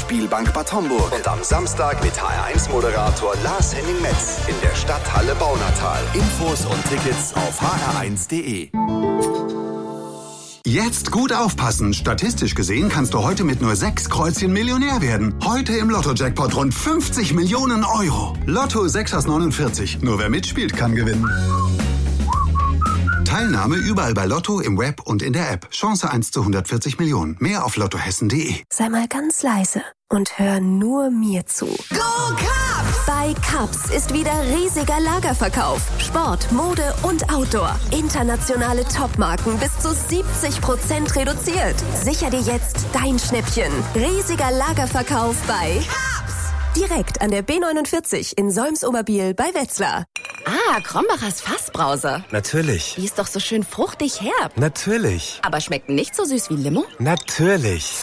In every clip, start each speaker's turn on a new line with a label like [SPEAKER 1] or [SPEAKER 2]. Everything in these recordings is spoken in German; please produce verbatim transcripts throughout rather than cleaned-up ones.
[SPEAKER 1] Spielbank Bad Homburg. Und am Samstag mit H R eins Moderator Lars Henning Metz in der Stadthalle Baunatal. Infos und Tickets auf h r eins punkt d e.
[SPEAKER 2] Jetzt gut aufpassen. Statistisch gesehen kannst du heute mit nur sechs Kreuzchen Millionär werden. Heute im Lotto-Jackpot rund fünfzig Millionen Euro. Lotto sechs aus neunundvierzig. Nur wer mitspielt, kann gewinnen. Teilnahme überall bei Lotto, im Web und in der App. Chance eins zu hundertvierzig Millionen. Mehr auf lottohessen punkt d e.
[SPEAKER 3] Sei mal ganz leise und hör nur mir zu.
[SPEAKER 4] Go Cubs!
[SPEAKER 3] Bei Cubs ist wieder riesiger Lagerverkauf. Sport, Mode und Outdoor. Internationale Topmarken bis zu siebzig Prozent reduziert. Sicher dir jetzt dein Schnäppchen. Riesiger Lagerverkauf bei
[SPEAKER 4] Cubs!
[SPEAKER 3] Direkt an der B neunundvierzig in Solms-Oberbiel bei Wetzlar.
[SPEAKER 5] Ah, Krombachers Fassbrause.
[SPEAKER 6] Natürlich.
[SPEAKER 5] Die ist doch so schön fruchtig herb.
[SPEAKER 6] Natürlich.
[SPEAKER 5] Aber schmeckt nicht so süß wie Limo?
[SPEAKER 6] Natürlich.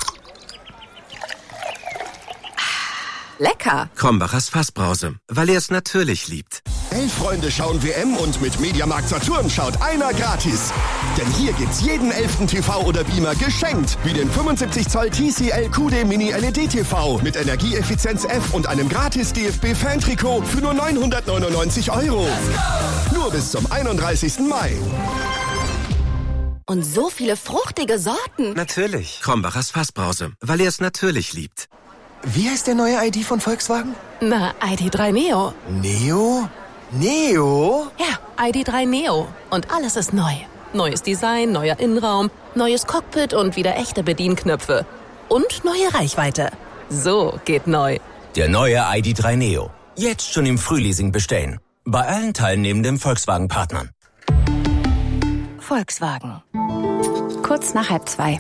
[SPEAKER 5] Lecker.
[SPEAKER 6] Krombachers Fassbrause, weil er es natürlich liebt.
[SPEAKER 7] Elf Freunde schauen W M und mit Mediamarkt Saturn schaut einer gratis. Denn hier gibt's jeden elften T V oder Beamer geschenkt. Wie den fünfundsiebzig Zoll T C L Q D Mini L E D T V mit Energieeffizienz F und einem gratis D F B-Fan-Trikot für nur neunhundertneunundneunzig Euro. Nur bis zum einunddreißigsten Mai.
[SPEAKER 5] Und so viele fruchtige Sorten.
[SPEAKER 6] Natürlich. Krombachers Fassbrause, weil er es natürlich liebt.
[SPEAKER 8] Wie heißt der neue I D von Volkswagen?
[SPEAKER 9] Na, I D drei Neo.
[SPEAKER 8] Neo? Neo?
[SPEAKER 9] Ja, I D drei Neo. Und alles ist neu. Neues Design, neuer Innenraum, neues Cockpit und wieder echte Bedienknöpfe. Und neue Reichweite. So geht neu.
[SPEAKER 10] Der neue I D drei Neo. Jetzt schon im Frühleasing bestellen. Bei allen teilnehmenden Volkswagen-Partnern.
[SPEAKER 11] Volkswagen. Kurz nach halb zwei.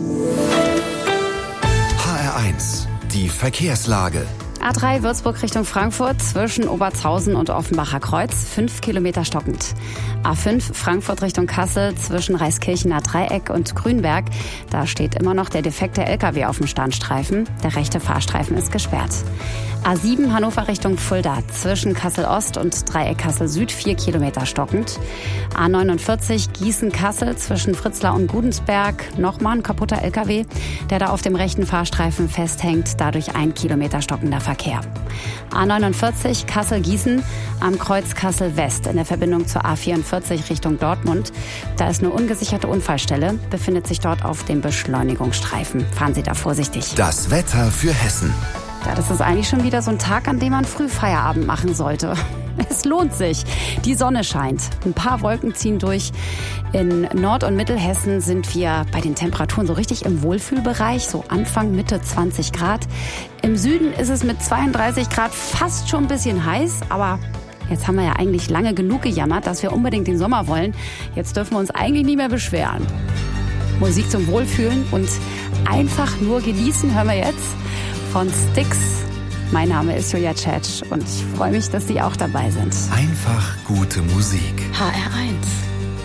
[SPEAKER 1] H R eins. Die Verkehrslage.
[SPEAKER 11] A drei Würzburg Richtung Frankfurt zwischen Obertshausen und Offenbacher Kreuz, fünf Kilometer stockend. A fünf Frankfurt Richtung Kassel zwischen Reiskirchener Dreieck und Grünberg. Da steht immer noch der defekte L K W auf dem Standstreifen. Der rechte Fahrstreifen ist gesperrt. A sieben Hannover Richtung Fulda zwischen Kassel-Ost und Dreieck Kassel-Süd, vier Kilometer stockend. A neunundvierzig Gießen-Kassel zwischen Fritzlar und Gudensberg. Nochmal ein kaputter L K W, der da auf dem rechten Fahrstreifen festhängt. Dadurch ein Kilometer stockender Verkehr. A neunundvierzig Kassel-Gießen am Kreuz Kassel-West in der Verbindung zur A vierundvierzig Richtung Dortmund. Da ist eine ungesicherte Unfallstelle, befindet sich dort auf dem Beschleunigungsstreifen. Fahren Sie da vorsichtig.
[SPEAKER 1] Das Wetter für Hessen.
[SPEAKER 11] Ja, das ist eigentlich schon wieder so ein Tag, an dem man früh Feierabend machen sollte. Es lohnt sich. Die Sonne scheint. Ein paar Wolken ziehen durch. In Nord- und Mittelhessen sind wir bei den Temperaturen so richtig im Wohlfühlbereich, so Anfang, Mitte zwanzig Grad. Im Süden ist es mit zweiunddreißig Grad fast schon ein bisschen heiß, aber jetzt haben wir ja eigentlich lange genug gejammert, dass wir unbedingt den Sommer wollen. Jetzt dürfen wir uns eigentlich nicht mehr beschweren. Musik zum Wohlfühlen und einfach nur genießen hören wir jetzt von Styx. Mein Name ist Julia Tschetsch und ich freue mich, dass Sie auch dabei sind.
[SPEAKER 1] Einfach gute Musik.
[SPEAKER 11] H R eins.